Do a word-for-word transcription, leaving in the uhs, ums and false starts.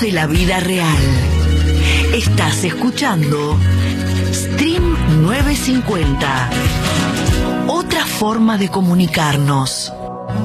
de la vida real. Estás escuchando Stream novecientos cincuenta. Otra forma de comunicarnos.